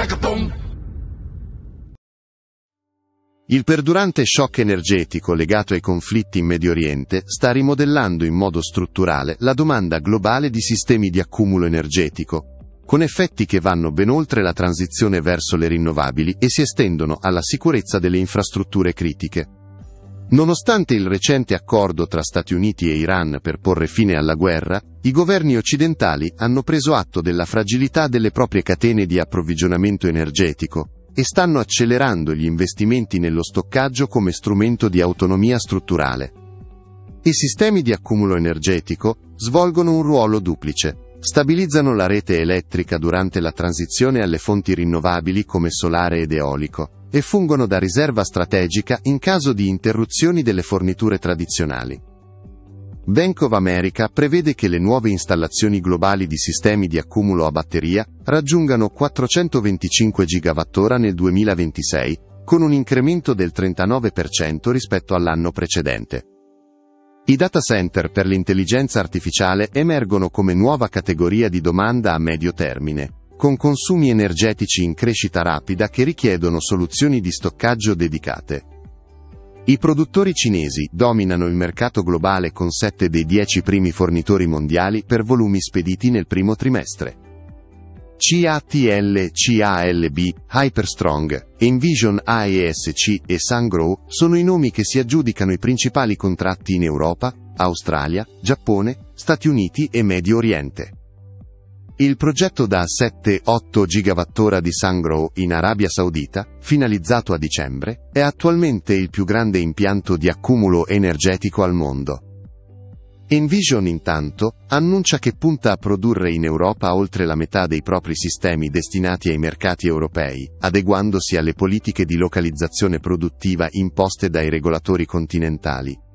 Il perdurante shock energetico legato ai conflitti in Medio Oriente sta rimodellando in modo strutturale la domanda globale di sistemi di accumulo energetico, con effetti che vanno ben oltre la transizione verso le rinnovabili e si estendono alla sicurezza delle infrastrutture critiche. Nonostante il recente accordo tra Stati Uniti e Iran per porre fine alla guerra, i governi occidentali hanno preso atto della fragilità delle proprie catene di approvvigionamento energetico e stanno accelerando gli investimenti nello stoccaggio come strumento di autonomia strutturale. I sistemi di accumulo energetico svolgono un ruolo duplice. Stabilizzano la rete elettrica durante la transizione alle fonti rinnovabili come solare ed eolico e fungono da riserva strategica in caso di interruzioni delle forniture tradizionali. Bank of America prevede che le nuove installazioni globali di sistemi di accumulo a batteria raggiungano 425 gigawattora nel 2026, con un incremento del 39% rispetto all'anno precedente. I data center per l'intelligenza artificiale emergono come nuova categoria di domanda a medio termine, con consumi energetici in crescita rapida che richiedono soluzioni di stoccaggio dedicate. I produttori cinesi dominano il mercato globale con 7 dei 10 primi fornitori mondiali per volumi spediti nel primo trimestre. CATL, CALB, Hyperstrong, Envision AESC e Sungrow sono i nomi che si aggiudicano i principali contratti in Europa, Australia, Giappone, Stati Uniti e Medio Oriente. Il progetto da 7-8 gigawattora di Sungrow in Arabia Saudita, finalizzato a dicembre, è attualmente il più grande impianto di accumulo energetico al mondo. Envision intanto annuncia che punta a produrre in Europa oltre la metà dei propri sistemi destinati ai mercati europei, adeguandosi alle politiche di localizzazione produttiva imposte dai regolatori continentali.